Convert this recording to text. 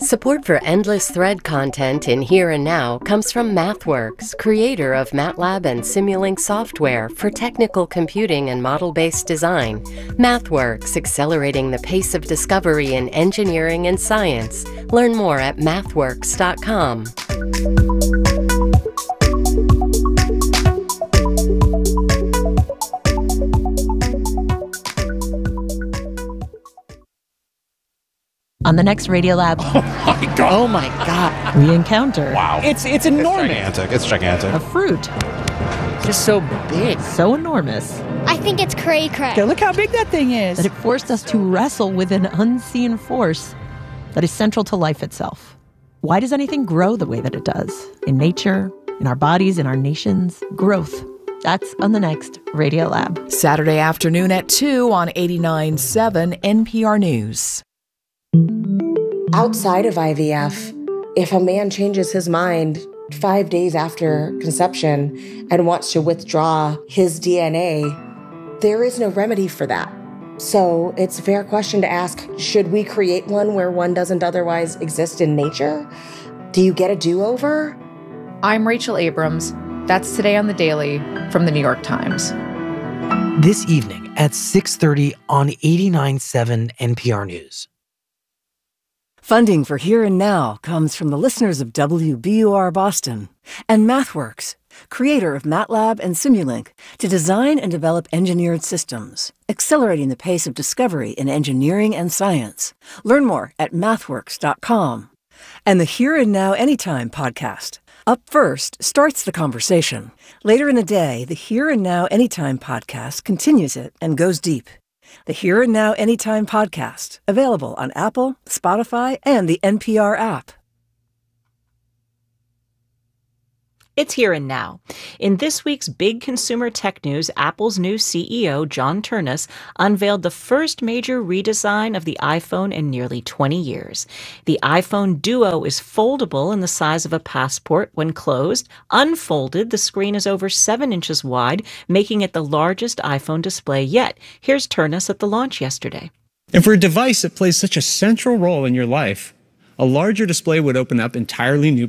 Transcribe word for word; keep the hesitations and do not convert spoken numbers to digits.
Support for endless thread content in Here and Now comes from MathWorks, creator of MATLAB and Simulink software for technical computing and model-based design. MathWorks, accelerating the pace of discovery in engineering and science. Learn more at mathworks dot com. On the next Radiolab, oh my god! Oh my god! We encounter wow! It's it's enormous. It's gigantic. It's gigantic. A fruit, just so big, so enormous. I think it's cray cray. Okay, look how big that thing is. That it forced us to wrestle with an unseen force that is central to life itself. Why does anything grow the way that it does? In nature, in our bodies, in our nations, growth. That's on the next Radiolab. Saturday afternoon at two on eighty-nine point seven N P R News. Outside of I V F, if a man changes his mind five days after conception and wants to withdraw his D N A, there is no remedy for that. So it's a fair question to ask, should we create one where one doesn't otherwise exist in nature? Do you get a do-over? I'm Rachel Abrams. That's Today on the Daily from the New York Times. This evening at six thirty on eighty-nine point seven N P R News. Funding for Here and Now comes from the listeners of W B U R Boston and MathWorks, creator of MATLAB and Simulink, to design and develop engineered systems, accelerating the pace of discovery in engineering and science. Learn more at mathworks dot com. And the Here and Now Anytime podcast. Up First starts the conversation. Later in the day, the Here and Now Anytime podcast continues it and goes deep. The Here and Now Anytime podcast, available on Apple, Spotify, and the N P R app. It's Here and Now. In this week's big consumer tech news, Apple's new C E O, John Ternus, unveiled the first major redesign of the iPhone in nearly twenty years. The iPhone Duo is foldable in the size of a passport when closed. Unfolded, the screen is over seven inches wide, making it the largest iPhone display yet. Here's Ternus at the launch yesterday. And for a device that plays such a central role in your life, a larger display would open up entirely new